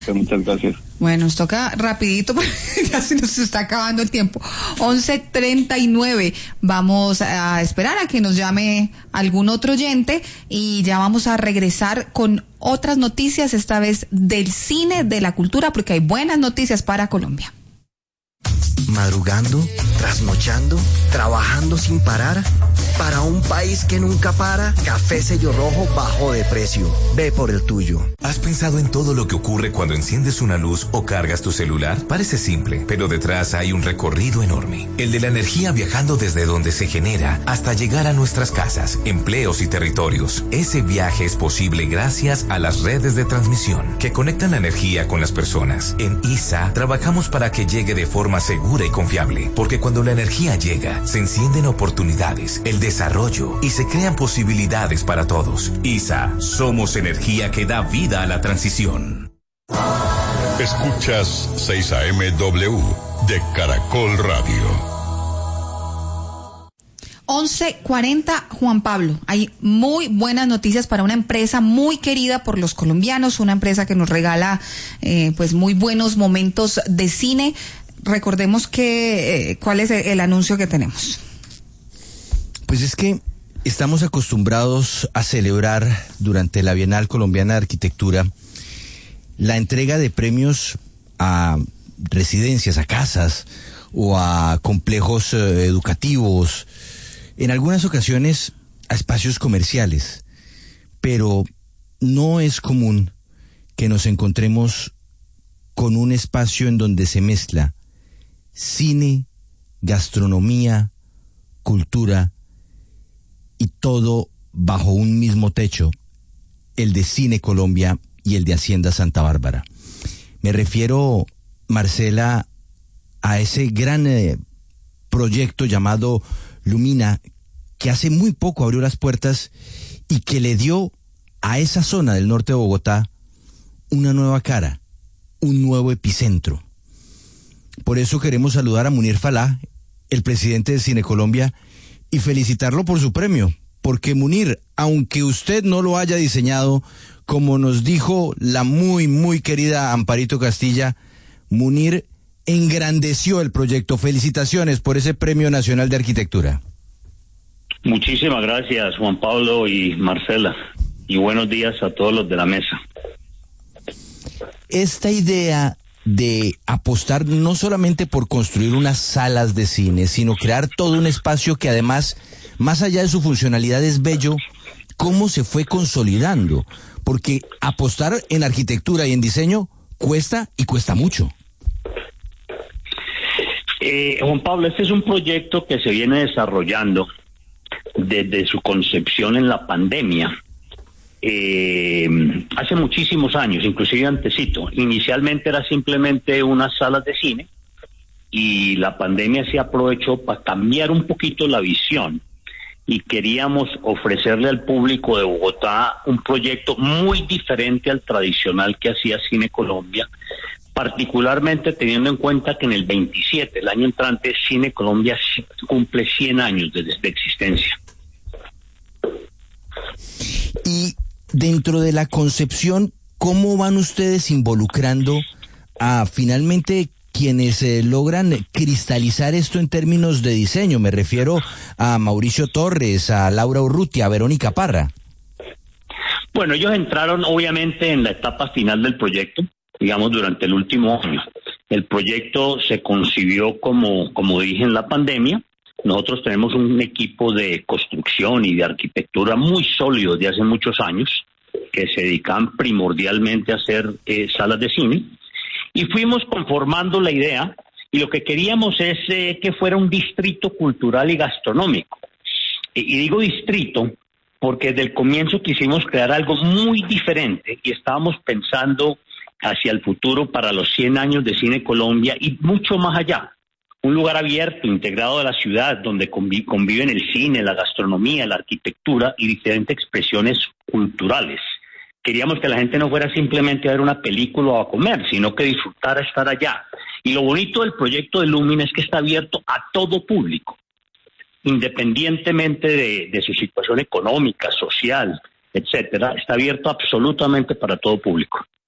Muchas gracias. Bueno, nos toca rapidito porque ya se nos está acabando el tiempo. 11:39. Vamos a esperar a que nos llame algún otro oyente y ya vamos a regresar con otras noticias, esta vez del cine, de la cultura, porque hay buenas noticias para Colombia. Madrugando, trasnochando, trabajando sin parar. Para un país que nunca para, Café Sello Rojo bajó de precio. Ve por el tuyo. ¿Has pensado en todo lo que ocurre cuando enciendes una luz o cargas tu celular? Parece simple, pero detrás hay un recorrido enorme. El de la energía viajando desde donde se genera hasta llegar a nuestras casas, empleos y territorios. Ese viaje es posible gracias a las redes de transmisión que conectan la energía con las personas. En ISA trabajamos para que llegue de forma segura y confiable, porque cuando la energía llega, se encienden oportunidades, el desarrollo y se crean posibilidades para todos. ISA, somos energía que da vida a la transición. Escuchas 6 AM-W de Caracol Radio. 11:40, Juan Pablo. Hay muy buenas noticias para una empresa muy querida por los colombianos, una empresa que nos regala pues muy buenos momentos de cine. Recordemos que cuál es el anuncio que tenemos. Pues es que estamos acostumbrados a celebrar durante la Bienal Colombiana de Arquitectura la entrega de premios a residencias, a casas o a complejos educativos, en algunas ocasiones a espacios comerciales, pero no es común que nos encontremos con un espacio en donde se mezcla cine, gastronomía, cultura y todo bajo un mismo techo, el de Cine Colombia y el de Hacienda Santa Bárbara. Me refiero, Marcela, a ese gran proyecto llamado Lumina, que hace muy poco abrió las puertas y que le dio a esa zona del norte de Bogotá una nueva cara, un nuevo epicentro. Por eso queremos saludar a Munir Falá, el presidente de Cine Colombia, y felicitarlo por su premio, porque Munir, aunque usted no lo haya diseñado, como nos dijo la muy, muy querida Amparito Castilla, Munir engrandeció el proyecto. Felicitaciones por ese Premio Nacional de Arquitectura. Muchísimas gracias, Juan Pablo y Marcela, y buenos días a todos los de la mesa. Esta idea de apostar no solamente por construir unas salas de cine, sino crear todo un espacio que además, más allá de su funcionalidad, es bello, ¿cómo se fue consolidando? Porque apostar en arquitectura y en diseño cuesta y cuesta mucho. Juan Pablo, este es un proyecto que se viene desarrollando desde su concepción en la pandemia. Hace muchísimos años, inclusive antesito. Inicialmente era simplemente unas salas de cine y la pandemia se aprovechó para cambiar un poquito la visión y queríamos ofrecerle al público de Bogotá un proyecto muy diferente al tradicional que hacía Cine Colombia, particularmente teniendo en cuenta que en el 27, el año entrante, Cine Colombia cumple 100 años de existencia. Y dentro de la concepción, ¿cómo van ustedes involucrando a finalmente quienes logran cristalizar esto en términos de diseño? Me refiero a Mauricio Torres, a Laura Urrutia, a Verónica Parra. Bueno, ellos entraron obviamente en la etapa final del proyecto, digamos durante el último año. El proyecto se concibió como dije, en la pandemia. Nosotros tenemos un equipo de construcción y de arquitectura muy sólido de hace muchos años, que se dedican primordialmente a hacer salas de cine, y fuimos conformando la idea, y lo que queríamos es que fuera un distrito cultural y gastronómico. Y digo distrito porque desde el comienzo quisimos crear algo muy diferente, y estábamos pensando hacia el futuro para los 100 años de Cine Colombia y mucho más allá. Un lugar abierto, integrado a la ciudad, donde conviven el cine, la gastronomía, la arquitectura y diferentes expresiones culturales. Queríamos que la gente no fuera simplemente a ver una película o a comer, sino que disfrutara estar allá. Y lo bonito del proyecto de Lumina es que está abierto a todo público, independientemente de su situación económica, social, etcétera. Está abierto absolutamente para todo público.